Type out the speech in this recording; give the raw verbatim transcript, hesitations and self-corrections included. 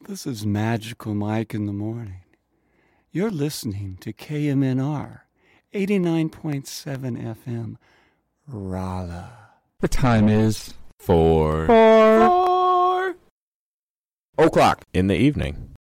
This is Magical Mike in the morning. You're listening to K M N R, eighty-nine point seven F M, Raleigh. The time is Four. four. Four o'clock in the evening.